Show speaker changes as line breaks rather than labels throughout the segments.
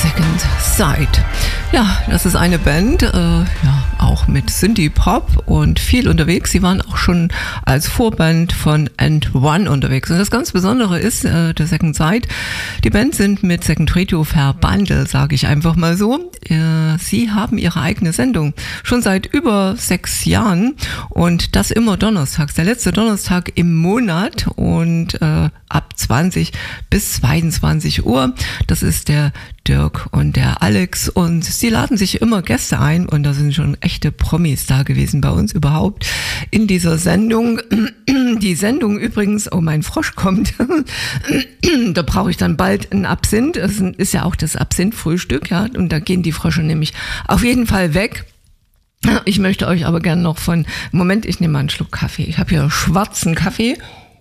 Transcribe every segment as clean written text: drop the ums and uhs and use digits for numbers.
Second Sight. Ja, das ist eine Band, auch mit Synthie-Pop und viel unterwegs. Sie waren auch schon als Vorband von And One unterwegs. Und das ganz Besondere ist, der Second Sight, die Band sind mit Second Radio verbandelt, sage ich einfach mal so. Sie haben ihre eigene Sendung, schon seit über 6 Jahren und das immer donnerstags, der letzte Donnerstag im Monat und ab 20 bis 22 Uhr. Das ist der Dirk und der Alex und sie laden sich immer Gäste ein und da sind schon echte Promis da gewesen bei uns überhaupt in dieser Sendung. Die Sendung übrigens, oh mein Frosch kommt, da brauche ich dann bald einen Absinth, das ist ja auch das Absinth-Frühstück, ja, und da gehen die Frösche nämlich auf jeden Fall weg. Ich möchte euch aber gerne noch Moment, ich nehme mal einen Schluck Kaffee, ich habe hier schwarzen Kaffee,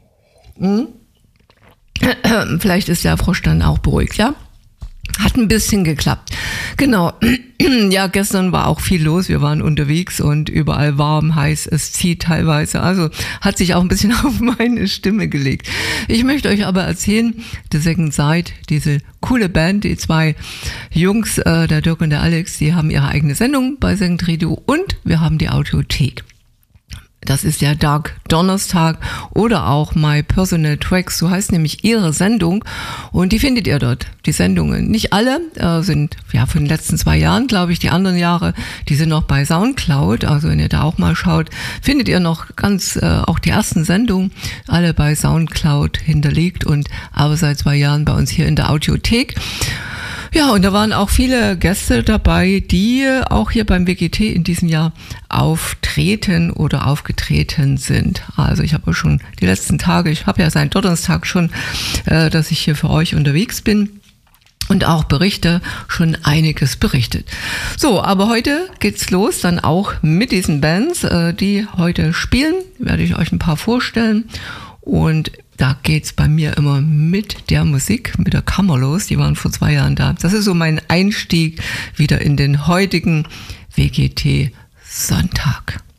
vielleicht ist der Frosch dann auch beruhigt, ja? Hat ein bisschen geklappt. Genau. Ja, gestern war auch viel los. Wir waren unterwegs und überall warm, heiß. Es zieht teilweise. Also hat sich auch ein bisschen auf meine Stimme gelegt. Ich möchte euch aber erzählen, The Second Sight, diese coole Band, die 2 Jungs, der Dirk und der Alex, die haben ihre eigene Sendung bei Second Radio und wir haben die Audiothek. Das ist der Dark Donnerstag oder auch My Personal Tracks, so heißt nämlich ihre Sendung und die findet ihr dort, die Sendungen. Nicht alle sind ja von den letzten 2 Jahren, glaube ich, die anderen Jahre, die sind noch bei Soundcloud, also wenn ihr da auch mal schaut, findet ihr noch ganz auch die ersten Sendungen, alle bei Soundcloud hinterlegt und aber seit 2 Jahren bei uns hier in der Audiothek. Ja, und da waren auch viele Gäste dabei, die auch hier beim WGT in diesem Jahr auftreten oder aufgetreten sind. Also ich habe schon die letzten Tage, ich habe ja seit Donnerstag schon, dass ich hier für euch unterwegs bin und auch berichte, schon einiges berichtet. So, aber heute geht's los, dann auch mit diesen Bands, die heute spielen, werde ich euch ein paar vorstellen und da geht's bei mir immer mit der Musik, mit der Kammer los. Die waren vor 2 Jahren da. Das ist so mein Einstieg wieder in den heutigen WGT Sonntag.